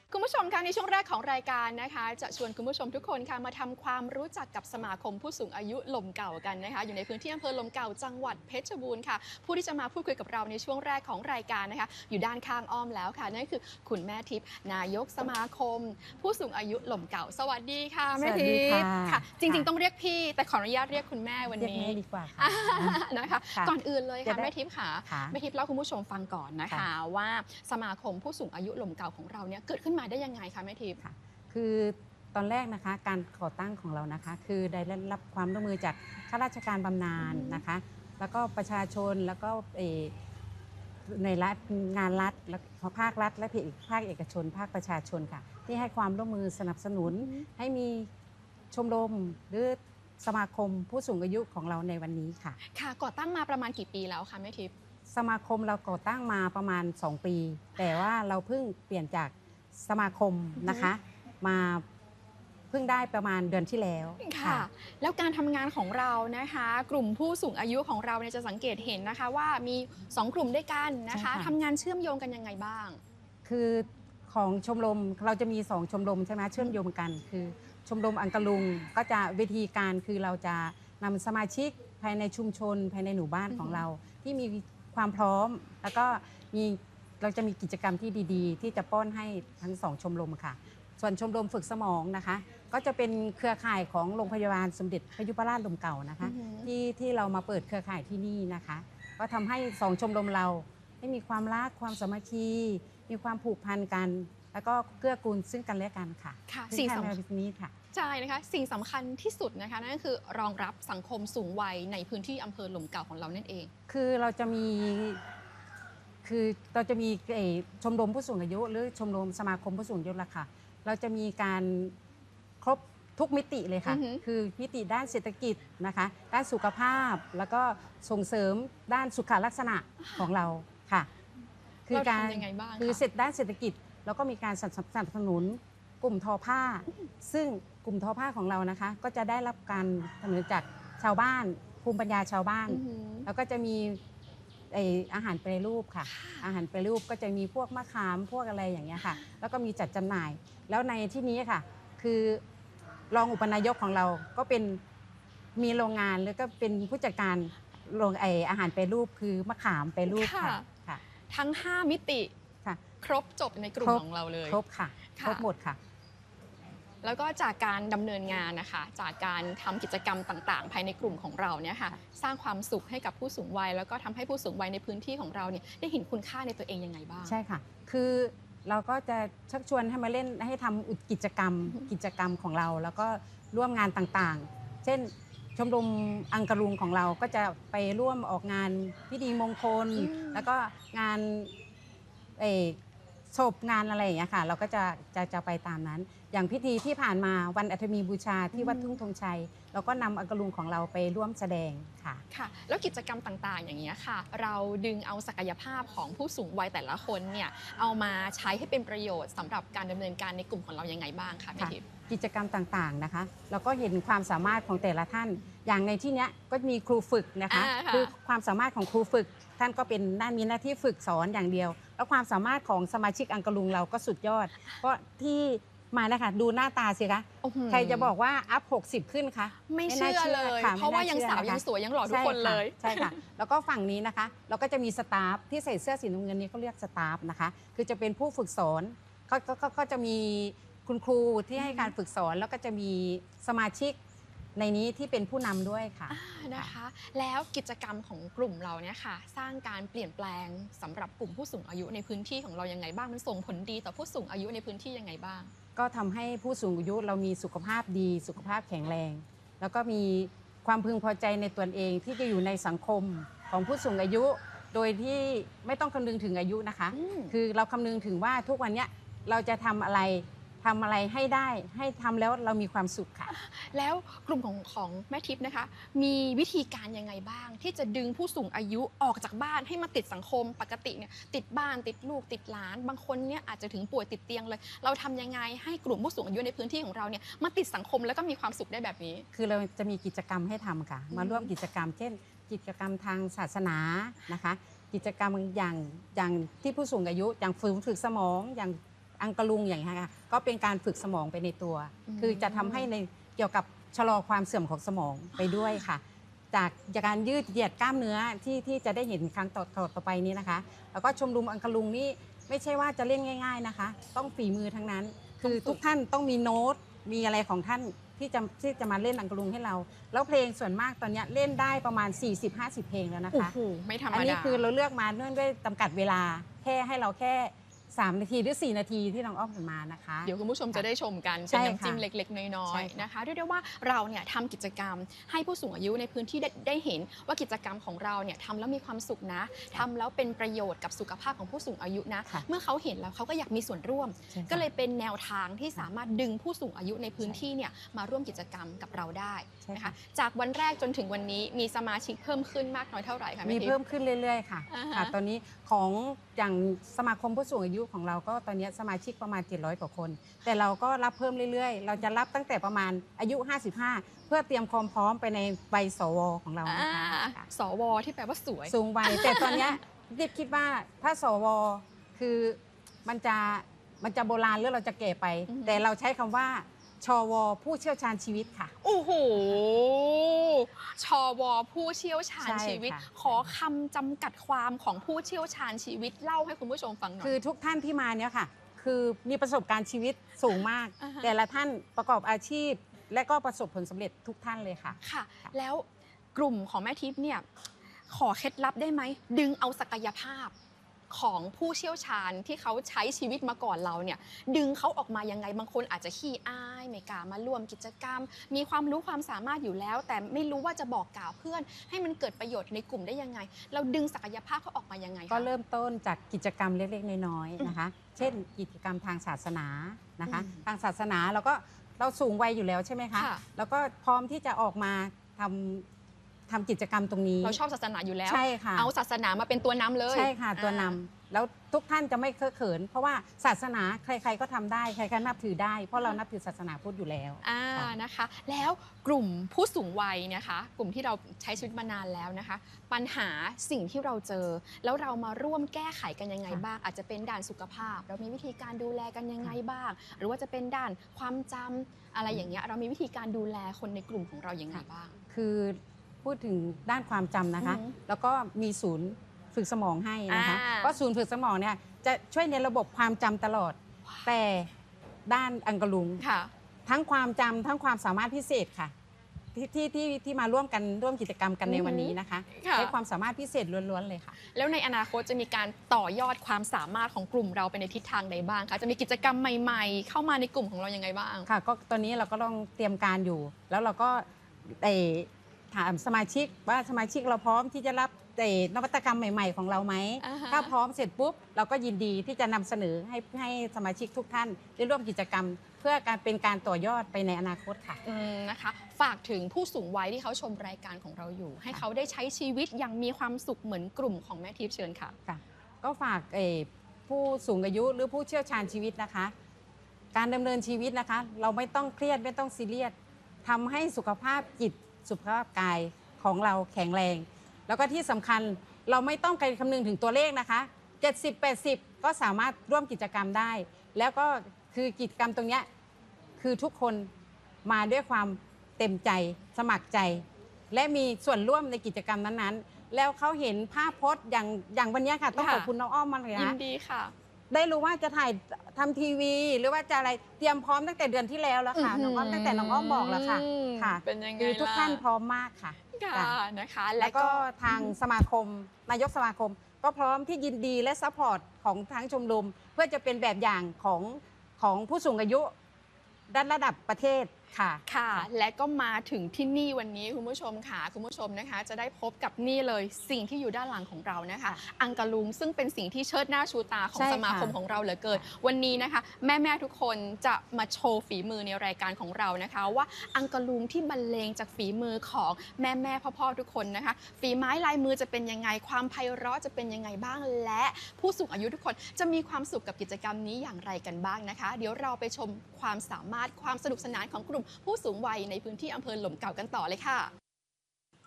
คุณผู้ชมคะในช่วงแรกของรายการนะคะจะชวนคุณผู้ชมทุกคนค่ะมาทำความรู้จักกับสมาคมผู้สูงอายุลมเก่ากันนะคะอยู่ในพื้นที่อำเภอลมเก่าจังหวัดเพชรบูรณ์ค่ะผู้ที่จะมาพูดคุยกับเราในช่วงแรกของรายการนะคะอยู่ด้านข้างอ้อมแล้วค่ะนั่นคือคุณแม่ทิพย์นายกสมาคมผู้สูงอายุลมเก่าสวัสดีค่ะแม่ทิพย์ค่ะจริงๆต้องเรียกพี่แต่ขออนุญาตเรียกคุณแม่วันนี้เรียกแม่ดีกว่าค่ะนะคะก่อนอื่นเลยค่ะแม่ทิพย์ค่ะค่ะแม่ทิพย์เล่าคุณผู้ชมฟังก่อนนะคะว่าสมาคมผู้สูงอายุลมเก่าของเราเนี่ยเกิดขึ้นมาได้ยังไงคะแม่ทิพย์คือตอนแรกนะคะการก่อตั้งของเรานะคะคือได้รับความร่วมมือจากข้าราชการบำนาญนะคะแล้วก็ประชาชนแล้วก็ในรัฐงานรัฐและภาครัฐและภาคเอกชนภาคประชาชนค่ะที่ให้ความร่วมมือสนับสนุนให้มีชมรมหรือสมาคมผู้สูงอายุของเราในวันนี้ค่ะค่ะก่อตั้งมาประมาณกี่ปีแล้วคะแม่ทิพย์สมาคมเราก่อตั้งมาประมาณ2 ปีแต่ว่าเราเพิ่งเปลี่ยนจากสมาคมนะคะมาเพิ่งได้ประมาณเดือนที่แล้วค่ะแล้วการทำงานของเรานะคะกลุ่มผู้สูงอายุของเราเนี่ยจะสังเกตเห็นนะคะว่ามี2กลุ่มด้วยกันนะคะทำงานเชื่อมโยงกันยังไงบ้างคือของชมรมเราจะมี2ชมรมใช่ไหมเชื่อมโยงกันคือชมรมอังกะลุงก็จะวิธีการคือเราจะนำสมาชิกภายในชุมชนภายในหมู่บ้านของเราที่มีความพร้อมแล้วก็เราจะมีกิจกรรมที่ดีๆที่จะป้อนให้ทั้ง2ชมรมค่ะส่วนชมรมฝึกสมองนะคะก็จะเป็นเครือข่ายของโรงพยาบาลสมเด็จพระยุพราชลมเก่านะคะที่เรามาเปิดเครือข่ายที่นี่นะคะก็ทำให้2ชมรมเราได้มีความรักความสามัคคีมีความผูกพันกันแล้วก็เกื้อกูลซึ่งกันและกันค่ะสิ่งสำคัญนี้ค่ะใช่นะคะสิ่งสำคัญที่สุดนะคะนั่นก็คือรองรับสังคมสูงวัยในพื้นที่อำเภอลมเก่าของเรานั่นเองคือเราจะมีชมรมผู้สูงอายุหรือชมรมสมาคมผู้สูงอายุละค่ะเราจะมีการครบทุกมิติเลยค่ะคือมิติด้านเศรษฐกิจนะคะด้านสุขภาพแล้วก็ส่งเสริมด้านสุขลักษณะของเราค่ะคือการยังไงบ้างคือเสร็จด้านเศรษฐกิจแล้วก็มีการสนับสนุนกลุ่มทอผ้าซึ่งกลุ่มทอผ้าของเรานะคะก็จะได้รับการสนับสนุนจากชาวบ้านภูมิปัญญาชาวบ้านแล้วก็จะมีอาหารแปรรูปค่ะอาหารแปรรูปก็จะมีพวกมะขามพวกอะไรอย่างเงี้ยค่ะแล้วก็มีจัดจำหน่ายแล้วในที่นี้ค่ะคือรองอุปนายกของเราก็เป็นมีโรงงานแล้วก็เป็นผู้จัดการโรงอาหารแปรรูปคือมะขามแปรรูปค่ะทั้ง5มิติครบจบในกลุ่มของเราเลยครบค่ะครบหมดค่ะแล้วก็จากการดำเนินงานนะคะจากการทำกิจกรรมต่างๆภายในกลุ่มของเราเนี่ยค่ะสร้างความสุขให้กับผู้สูงวัยแล้วก็ทำให้ผู้สูงวัยในพื้นที่ของเราเนี่ยได้เห็นคุณค่าในตัวเองยังไงบ้างใช่ค่ะคือเราก็จะชักชวนให้มาเล่นให้ทำกิจกรรมของเราแล้วก็ร่วมงานต่างๆเช่นชมรมอังกะลุงของเราก็จะไปร่วมออกงานพิธีมงคลแล้วก็งานศพงานอะไรอย่างเงี้ยค่ะเราก็จะไปตามนั้นอย่างพิธีที่ผ่านมาวันอัฐมีบูชาที่วัดทุ่งธงชัยเราก็นำอังกะลุงของเราไปร่วมแสดงค่ะแล้วกิจกรรมต่างๆอย่างนี้ค่ะเราดึงเอาศักยภาพของผู้สูงวัยแต่ละคนเนี่ยเอามาใช้ให้เป็นประโยชน์สำหรับการดำเนินการในกลุ่มของเรายังไงบ้างคะพี่ทิพย์กิจกรรมต่างๆนะคะเราก็เห็นความสามารถของแต่ละท่านอย่างในที่นี้ก็มีครูฝึกนะคะคือความสามารถของครูฝึกท่านก็เป็นมีหน้าที่ฝึกสอนอย่างเดียวแล้วความสามารถของสมาชิกอังกะลุงเราก็สุดยอดเพราะที่มานะคะดูหน้าตาสิคะใครจะบอกว่าอัพ60ขึ้นคะไม่เชื่อเลยเพราะว่ายังสาวยังสวยยังหล่อทุกคนเลยใช่ค่ะแล้วก็ฝั่งนี้นะคะเราก็จะมีสตาฟที่ใส่เสื้อสีน้ำเงินนี้เขาเรียกสตาฟนะคะคือจะเป็นผู้ฝึกสอนก็จะมีคุณครูที่ให้การฝึกสอนแล้วก็จะมีสมาชิกในนี้ที่เป็นผู้นำด้วยค่ะนะคะแล้วกิจกรรมของกลุ่มเราเนี่ยค่ะสร้างการเปลี่ยนแปลงสำหรับกลุ่มผู้สูงอายุในพื้นที่ของเรายังไงบ้างมันส่งผลดีต่อผู้สูงอายุในพื้นที่ยังไงบ้างก็ทำให้ผู้สูงอายุเรามีสุขภาพดีสุขภาพแข็งแรงแล้วก็มีความพึงพอใจในตนเองที่จะอยู่ในสังคมของผู้สูงอายุโดยที่ไม่ต้องคำนึงถึงอายุนะคะคือเราคำนึงถึงว่าทุกวันนี้เราจะทำอะไรให้ได้ให้ทำแล้วเรามีความสุขค่ะแล้วกลุ่มของแม่ทิพย์นะคะมีวิธีการยังไงบ้างที่จะดึงผู้สูงอายุออกจากบ้านให้มาติดสังคมปกติเนี่ยติดบ้านติดลูกติดหลานบางคนเนี่ยอาจจะถึงป่วยติดเตียงเลยเราทำยังไงให้กลุ่มผู้สูงอายุในพื้นที่ของเราเนี่ยมาติดสังคมแล้วก็มีความสุขได้แบบนี้คือเราจะมีกิจกรรมให้ทำค่ะมาร่วมกิจกรรมเช่นกิจกรรมทางศาสนานะคะกิจกรรมอย่างที่ผู้สูงอายุอย่างฝึกสมองอย่างอังกะลุงอย่างนี้ยค่ะก็เป็นการฝึกสมองไปในตัว คือจะทำให้ในเกี่ยวกับชะลอความเสื่อมของสมองไปด้วยค่ะ จากการยืดเหยียดกล้ามเนื้อที่จะได้เห็นครั้งต่อไปนี้นะคะ แล้วก็ชมรมอังกะลุงนี่ไม่ใช่ว่าจะเล่นง่าย ๆนะคะ ต้องฝีมือทั้งนั้น คือทุกท่านต้องมีโน้ตมีอะไรของท่านที่จะมาเล่นอังกะลุงให้เรา แล้วเพลงส่วนมากตอนนี้เล่นได้ประมาณ 40-50 เพลงแล้วนะคะโอ้โหไม่ธรรมดาอันนี้คือเราเลือกมาเนื่องด้วยจำกัดเวลาแค่ให้เราแค่3 นาทีหรือ 4 นาทีที่น้องอ้อมผ่านมานะคะเดี๋ยวคุณผู้ชมจะได้ชมกันใช่เป็นค่ะน้ำจิ้มเล็กๆ น้อใช่ยค่ะๆนะคะเรียกได้ว่าเราเนี่ยทำกิจกรรมให้ผู้สูงอายุในพื้นที่ได้เห็นว่ากิจกรรมของเราเนี่ยทำแล้วมีความสุขนะทำแล้วเป็นประโยชน์กับสุขภาพของผู้สูงอายุนะค่ะเมื่อเขาเห็นแล้วเขาก็อยากมีส่วนร่วมใช่ค่ะก็เลยเป็นแนวทางที่สามารถดึงผู้สูงอายุในพื้นที่เนี่ยมาร่วมกิจกรรมกับเราได้ใช่นะค่ะคะจากวันแรกจนถึงวันนี้มีสมาชิกเพิ่มขึ้นมากน้อยเท่าไหร่คะมีแทิพย์เพิ่มขึ้นเรื่อยๆค่ะอ่าฮะค่ะ ตอนนี้ของอย่างสมาคมผู้สูงอายุของเราก็ตอนนี้สมาชิกประมาณ700 กว่าคน แต่เราก็รับเพิ่มเรื่อยๆ เราจะรับตั้งแต่ประมาณอายุ 55 เพื่อเตรียมความพร้อมไปในใบสวของเรานะคะค่ะสวที่แปลว่าสวยสูงวัย แต่ตอนเนี้ยดิบคิดว่าถ้าสวคือมันจะโบราณหรือเราจะแก่ไปอือฮึแต่เราใช้คำว่าชวผู้เชี่ยวชาญชีวิตค่ะโอ้โห ชวผู้เชี่ยวชาญใช่ชีวิตค่ะขอคำจำกัดความของผู้เชี่ยวชาญชีวิตเล่าให้คุณผู้ชมฟังหน่อยคือทุกท่านที่มาเนี่ยค่ะ คือมีประสบการณ์ชีวิตสูงมากอ่าฮะแต่ละท่านประกอบอาชีพ และก็ประสบผลสำเร็จทุกท่านเลยค่ะค่ะค่ะแล้วกลุ่มของแม่ทิพย์เนี่ยขอเคล็ดลับได้ไหม ดึงเอาศักยภาพของผู้เชี่ยวชาญที่เขาใช้ชีวิตมาก่อนเราเนี่ยดึงเขาออกมายังไงบางคนอาจจะขี้อายไม่กล้ามาร่วมกิจกรรม มีความรู้ความสามารถอยู่แล้ว แต่ไม่รู้ว่าจะบอกกล่าวเพื่อน ให้มันเกิดประโยชน์ในกลุ่มได้ยังไง เราดึงศักยภาพเขาออกมายังไงคะก็เริ่มต้นจากกิจกรรมเล็กๆน้อยๆนะคะ เช่น กิจกรรมทางศาสนานะคะอืมทางศาสนาเราสูงวัยอยู่แล้วใช่ไหมคะค่ะแล้วก็พร้อมที่จะออกมาทำกิจกรรมตรงนี้เราชอบศาสนาอยู่แล้วใช่ค่ะเอาศาสนามาเป็นตัวนำเลยใช่ค่ะตัวนำอ่าแล้วทุกท่านจะไม่เคอะเขิน เพราะว่าศาสนาใครๆก็ทำได้ใครก็นับถือได้ เพราะเรานับถือศาสนาพุทธอยู่แล้ว ค่ะนะคะ แล้วกลุ่มผู้สูงวัยนะคะ กลุ่มที่เราใช้ชีวิตมานานแล้วนะคะ ปัญหาสิ่งที่เราเจอ แล้วเรามาร่วมแก้ไขกันยังไงบ้าง อาจจะเป็นด้านสุขภาพ เรามีวิธีการดูแลกันยังไงบ้าง หรือว่าจะเป็นด้านความจำอะไรอย่างเงี้ยเรามีวิธีการดูแลคนในกลุ่มของเรายังไงบ้างคือพูดถึงด้านความจำนะคะอือหือแล้วก็มีศูนย์ฝึกสมองให้นะคะอ่าเพราะศูนย์ฝึกสมองเนี่ยจะช่วยในระบบความจำตลอด แต่ด้านอังกะลุงค่ะทั้งความจำทั้งความสามารถพิเศษค่ะ ที่มาร่วมกิจกรรมกันในวันนี้นะคะค่ะใช้ความสามารถพิเศษล้วนๆเลยค่ะแล้วในอนาคตจะมีการต่อยอดความสามารถของกลุ่มเราไปในทิศทางใดบ้างคะ จะมีกิจกรรมใหม่ ๆ เข้ามาในกลุ่มของเรายังไงบ้างค่ะก็ตอนนี้เราก็ต้องเตรียมการอยู่ แล้วเราก็ได้ถามสมาชิกว่าสมาชิกเราพร้อมที่จะรับนวัตกรรมใหม่ ๆ ของเราไหมอ่าฮะถ้าพร้อมเสร็จปุ๊บเราก็ยินดีที่จะนำเสนอให้สมาชิกทุกท่านได้ร่วมกิจกรรม เพื่อการเป็นการต่อยอดไปในอนาคตค่ะนะคะ ฝากถึงผู้สูงวัยที่เขาชมรายการของเราอยู่ ให้เขาได้ใช้ชีวิตอย่างมีความสุขเหมือนกลุ่มของแม่ทิพย์เชิญค่ะค่ะก็ฝากผู้สูงอายุหรือผู้เชี่ยวชาญชีวิตนะคะ การดำเนินชีวิตนะคะ เราไม่ต้องเครียดไม่ต้องซีเรียสทำให้สุขภาพจิตสุขภาพกายของเราแข็งแรง แล้วก็ที่สำคัญเราไม่ต้องไปคำนึงถึงตัวเลขนะคะ 70-80 ก็สามารถร่วมกิจกรรมได้ แล้วก็คือกิจกรรมตรงเนี้ยคือทุกคนมาด้วยความเต็มใจสมัครใจ และมีส่วนร่วมในกิจกรรมนั้นๆ แล้วเขาเห็นภาพพจน์อย่างวันเนี้ยค่ะ ต้องค่ะขอบคุณน้องอ้อมมากเลยยินะนดีค่ะได้รู้ว่าจะถ่ายทำทีวี หรือว่าจะอะไรเตรียมพร้อมตั้งแต่เดือนที่แล้วแล้วค่ะน้องอ้อมตั้งแต่น้องอ้อมบอกแล้วค่ะค่ะเป็นยังไงคือทุกล่ะท่านพร้อมมากค่ะค่ะจ้ะนะคะแล้วก็ทางสมาคมนายกสมาคม ก็พร้อมที่ยินดีและซัพพอร์ตของทั้งชมรมเพื่อจะเป็นแบบอย่างของผู้สูงอายุด้านระดับประเทศค่ะค่ะ และก็มาถึงที่นี่วันนี้คุณผู้ชมค่ะคุณผู้ชมนะคะ จะได้พบกับนี่เลยสิ่งที่อยู่ด้านหลังของเรานะคะ อังกะลุงซึ่งเป็นสิ่งที่เชิดหน้าชูตาของใช่ค่ะสมาคมของเราเหลือเกินวันนี้นะคะ แม่ๆทุกคนจะมาโชว์ฝีมือในรายการของเรานะคะ ว่าอังกะลุงที่บรรเลงจากฝีมือของแม่ๆพ่อๆทุกคนนะคะ ฝีไม้ลายมือจะเป็นยังไงความไพเราะจะเป็นยังไงบ้าง และผู้สูงอายุทุกคนจะมีความสุขกับกิจกรรมนี้อย่างไรกันบ้างนะคะ เดี๋ยวเราไปชมความสามารถความสนุกสนานของกลุ่มผู้สูงวัยในพื้นที่อำเภอหล่มเก่ากันต่อเลยค่ะ